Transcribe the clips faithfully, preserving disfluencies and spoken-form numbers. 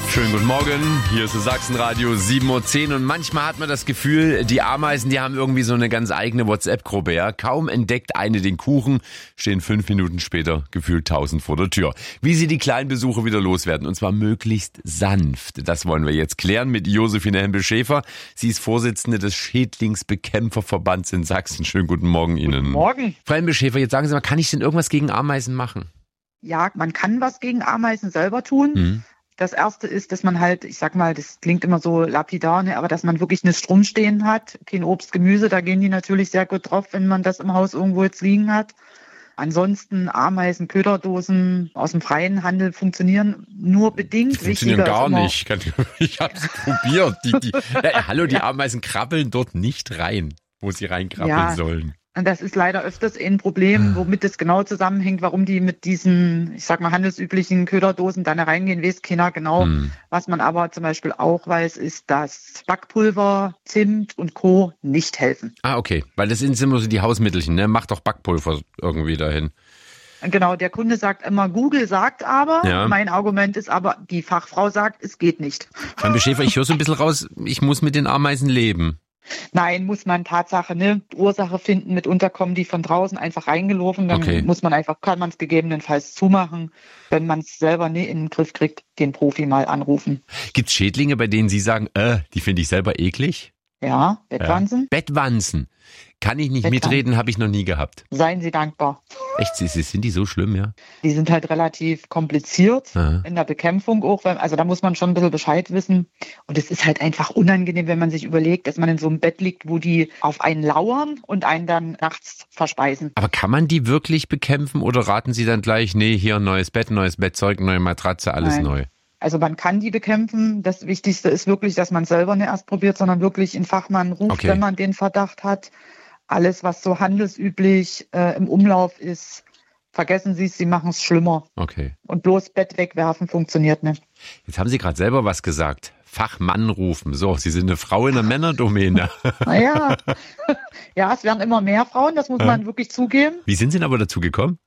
Schönen guten Morgen, hier ist das Sachsenradio sieben Uhr zehn und manchmal hat man das Gefühl, die Ameisen, die haben irgendwie so eine ganz eigene WhatsApp-Gruppe, ja. Kaum entdeckt eine den Kuchen, stehen fünf Minuten später gefühlt tausend vor der Tür. Wie sie die kleinen Besucher wieder loswerden, und zwar möglichst sanft, das wollen wir jetzt klären mit Josephine Hempel-Schäfer. Sie ist Vorsitzende des Schädlingsbekämpferverbands in Sachsen. Schönen guten Morgen Ihnen. Guten Morgen. Frau Hempel-Schäfer, jetzt sagen Sie mal, kann ich denn irgendwas gegen Ameisen machen? Ja, man kann was gegen Ameisen selber tun. Mhm. Das erste ist, dass man halt, ich sag mal, das klingt immer so lapidar, ne, aber dass man wirklich nichts rumstehen hat. Kein Obst, Gemüse, da gehen die natürlich sehr gut drauf, wenn man das im Haus irgendwo jetzt liegen hat. Ansonsten Ameisen, Köderdosen aus dem freien Handel funktionieren nur bedingt. Die funktionieren gar nicht. Ich habe es probiert. Die, die, ja, hallo, die Ameisen krabbeln dort nicht rein, wo sie reinkrabbeln ja. sollen. Und das ist leider öfters ein Problem, womit es genau zusammenhängt, warum die mit diesen, ich sag mal, handelsüblichen Köderdosen dann reingehen, weiß keiner genau. Hm. Was man aber zum Beispiel auch weiß, ist, dass Backpulver, Zimt und Co. nicht helfen. Ah, okay. Weil das sind immer so die Hausmittelchen, ne? Mach doch Backpulver irgendwie dahin. Genau, der Kunde sagt immer, Google sagt aber, ja. Mein Argument ist aber, die Fachfrau sagt, es geht nicht. Frau Hempel-Schäfer, ich höre so ein bisschen raus, ich muss mit den Ameisen leben. Nein, muss man Tatsache, ne, Ursache finden. Mitunter kommen die von draußen einfach reingelaufen. Dann okay. muss man einfach, kann man es gegebenenfalls zumachen. Wenn man es selber nicht in den Griff kriegt, den Profi mal anrufen. Gibt's Schädlinge, bei denen Sie sagen, äh, die finde ich selber eklig? Ja, Bettwanzen. Ja. Bettwanzen. Kann ich nicht Bettwanzen. Mitreden, habe ich noch nie gehabt. Seien Sie dankbar. Echt, sind die so schlimm, ja? Die sind halt relativ kompliziert Aha. in der Bekämpfung auch. Also da muss man schon ein bisschen Bescheid wissen. Und es ist halt einfach unangenehm, wenn man sich überlegt, dass man in so einem Bett liegt, wo die auf einen lauern und einen dann nachts verspeisen. Aber kann man die wirklich bekämpfen oder raten Sie dann gleich, nee, hier ein neues Bett, neues Bettzeug, neue Matratze, alles Nein. neu? Also man kann die bekämpfen. Das Wichtigste ist wirklich, dass man selber nicht erst probiert, sondern wirklich einen Fachmann ruft, okay. wenn man den Verdacht hat. Alles, was so handelsüblich äh, im Umlauf ist, vergessen Sie es, Sie machen es schlimmer. Okay. Und bloß Bett wegwerfen funktioniert nicht. Jetzt haben Sie gerade selber was gesagt. Fachmann rufen. So, Sie sind eine Frau in der Männerdomäne. Naja, ja, es werden immer mehr Frauen, das muss man wirklich zugeben. Wie sind Sie denn aber dazu gekommen?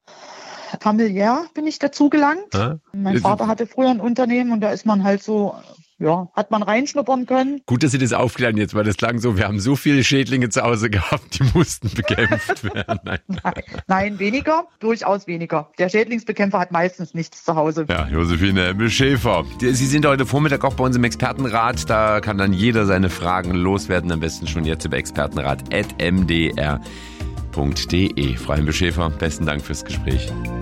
Familiär bin ich dazu gelangt. Ha? Mein Vater hatte früher ein Unternehmen und da ist man halt so, ja, hat man reinschnuppern können. Gut, dass Sie das aufklären jetzt, weil das klang so, wir haben so viele Schädlinge zu Hause gehabt, die mussten bekämpft werden. Nein. Nein, nein, weniger, durchaus weniger. Der Schädlingsbekämpfer hat meistens nichts zu Hause. Ja, Josephine Hempel-Schäfer. Sie sind heute Vormittag auch bei uns im Expertenrat. Da kann dann jeder seine Fragen loswerden. Am besten schon jetzt über expertenrat punkt m d r punkt d e. Frau Hempel-Schäfer, besten Dank fürs Gespräch.